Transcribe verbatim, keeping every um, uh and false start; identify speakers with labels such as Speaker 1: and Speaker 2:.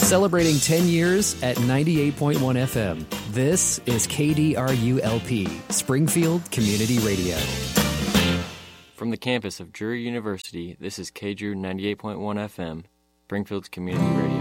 Speaker 1: Celebrating ten years at ninety-eight point one F M. This is K D R U L P, Springfield Community Radio.
Speaker 2: From the campus of Drury University, this is K D R U ninety-eight point one F M, Springfield's Community Radio.